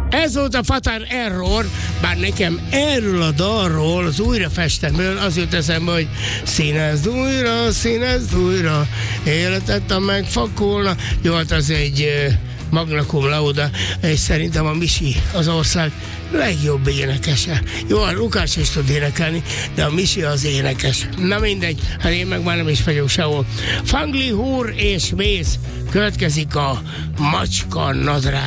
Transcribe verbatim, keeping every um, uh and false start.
Ez volt a Fatal Error, bár nekem erről a dalról, az újrafestemről az jut eszembe, hogy színezd újra, színezd újra, életet a megfakulna. Jó, hát az egy magna cum laude, és szerintem a Misi az ország legjobb énekese. Jó, a Lukács is tud énekelni, de a Misi az énekes. Na mindegy, hát én meg már nem is vagyok sehol. Fangli húr és mész, következik a Macska nadrág.